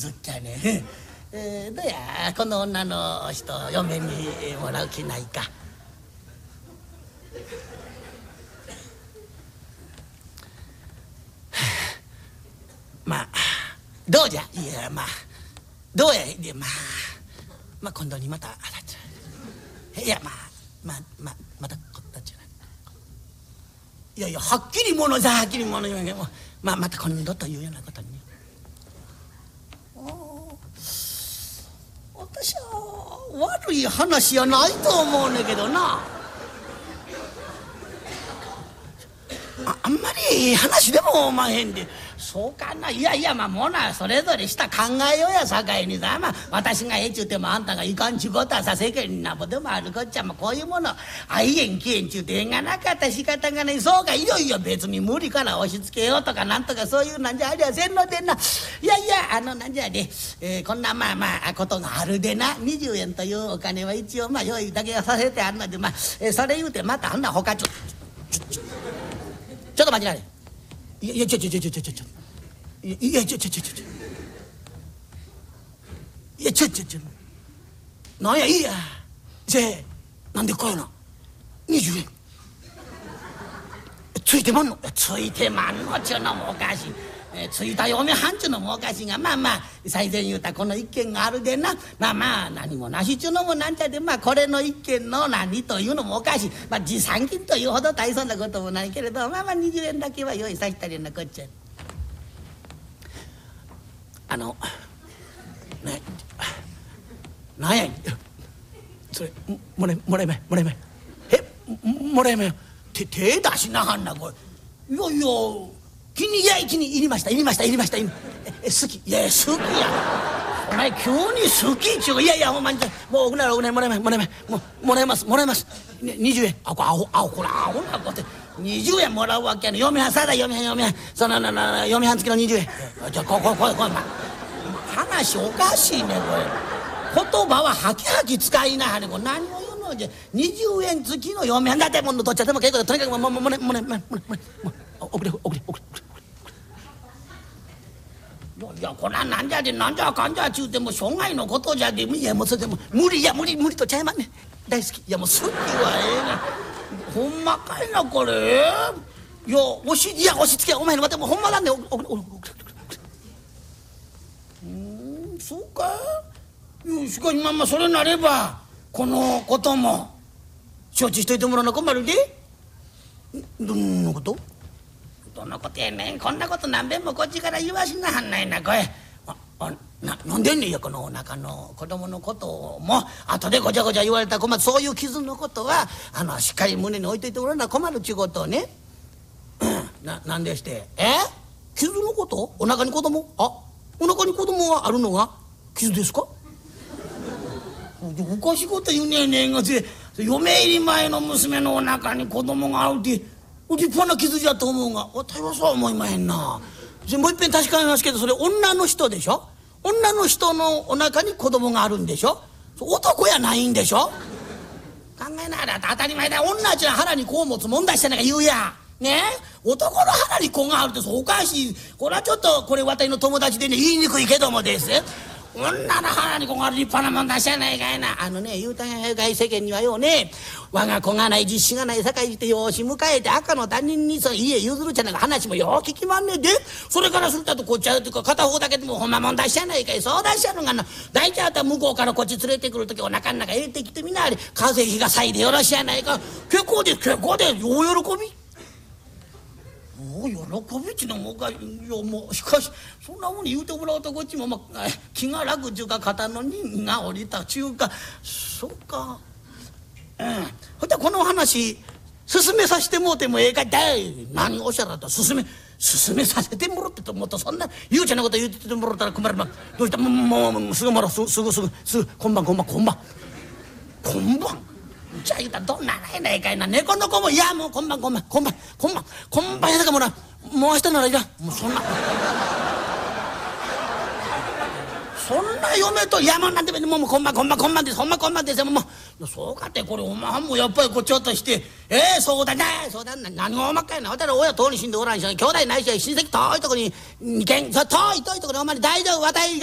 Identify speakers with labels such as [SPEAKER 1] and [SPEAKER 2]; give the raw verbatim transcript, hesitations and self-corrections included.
[SPEAKER 1] ずっきゃね。えー、どうやこの女の人嫁にもらう気ないか。まあどうじゃ。いやまあどうやいやまあまあ今度にまたあらちゃいやまあまあまあまたこったちゃいやいやはっきりものじゃはっきりものじゃまあまた今度というようなことに。私は悪い話やないと思うねんけどな。あ, あんまりいい話でもおまへんで。そうかな。いやいやまあもうなそれぞれした考えようやさかいにさ、まあ私がええちゅうてもあんたがいかんちゅうことはさ世間になんぼでもあるこっちゃ。まあこういうもの愛縁起縁ちゅうて縁がなかった仕方がね。そうかいよいよ別に無理から押し付けようとかなんとかそういうなんじゃありゃせんのでな。いやいやあのなんじゃで、えー、こんなまあまあことがあるでな。にじゅうえんというお金は一応まあ用意だけはさせてあるのでまあ、えー、それ言うてまたあんなほかちょちょちょちょっと待ちなれ。いやいやちょちょちょちょちょちょいやちょちょちょちょちょいやちょちょちょなんやいいやじゃあなんでこういうのにじゅうえんついてまんの。ついてまんのちゅうのもおかしい。えー、ついた嫁はんちゅうのもおかしいがまあまあ最前言うたこの一件があるでな。まあまあ何もなしちゅうのもなんちゃでまあこれの一件の何というのもおかしい。まあ持参金というほど大層なこともないけれどまあまあにじゅうえんだけは用意させたりようなこっちゃ。あのねなんやそれもれもらえまいもらえまいえもらえまい手手出しなはんなこれ。いやいや気にいや気に入りました入りました入りましたえ好きいやいや好きやお前急に好きっちゅういやいやほんまにもうおならおならもらえまいもらえまいもうもらえますもらえます、ね、にじゅうえんあこれアホアホこれアホなことにじゅうえんもらうわけやね。嫁はんさだ嫁はん嫁はんそのなな嫁はん付きのにじゅうえんじゃあこれこれこれこれ、ま、話おかしいねこれ。言葉ははきはき使いなはれこれ何を言うのじゃ。にじゅうえん付きの嫁はんだってもんのどっちでも結構でとにかくもうもうもうもうもうもうもうもう送れ送れ送れ送れ。いやこれはなんじゃでなんじゃかんじゃちゅうても生涯のことじゃでいやもうそれでも無理や無理無理とちゃいまんね大好きいやもう好きはええなほんまかいなこれ。いや押しいや押し付けお前のまたもうほんまなんでおおおおうんそうかよしかしまあまあそれなればこのことも承知しといてもらうの困るで。どんなこと？どんなことやねん。こんなこと何べんもこっちから言わしなはんないなこれ。ああななんでんねんやこのお腹の子供のことも後でごちゃごちゃ言われたら困る。そういう傷のことはあのしっかり胸に置いといてもらうのは困るっちゅうことをね。ななんでしてえ傷のことお腹に子供あお腹に子供があるのが傷ですか。おかしいこと言うねえねんがぜ嫁入り前の娘のお腹に子供があるって立派な傷じゃと思うが私はそう思いまへんな。もう一遍確かめますけどそれ女の人でしょ。女の人のお腹に子供があるんでしょ。男やないんでしょ。考えながら当たり前だ。女ちゃん腹に子を持つ問題してないか言うやねえ。男の腹に子があるってそうおかしい。これはちょっとこれ私の友達でね言いにくいけどもです女の腹に子がある立派な問題してないかいな。あのね言うたんやがい世間にはようね我が子がない実子がないさかいして養子迎えて赤の他人にそ家譲るちゃなんか話もよう聞きまんねんで。それからするとこっちはというか片方だけでもほんま問題してないかい相談してるのがな大体あったら向こうからこっち連れてくる時お腹の中入れてきてみなあれ風邪ひがさいでよろしやないか。結構で結構で大喜びお喜びっちゅうのもおかしいよ。もうしかしそんなもん言うてもらうとこっちも、まあ、気が楽っちゅうか肩の荷が下りたっちゅうかそうか。うんほんとこの話進めさせてもうてもええかいだい。何おっしゃられた進め進めさせてもらってともっとそんな悠長なこと言うててもらったら困るばどうしたもうもうすぐもらうすぐすぐすぐすぐ今晩今晩今晩今晩じゃあ言うたらどんならえないかいな。猫の子もいやもう今晩今晩今晩今晩今晩やだかもらもう明日ならいらんもうそんなそんな嫁といやもうなんでももう今晩今晩今晩ですほんま今晩ですよもうそうかってこれお前もやっぱりこっちょっとしてええー、そうだねそうだね何がおまっかいな。私ら親遠に死んでおらんし兄弟ないし親戚遠いとこににけん遠い遠いとこにお前大丈夫私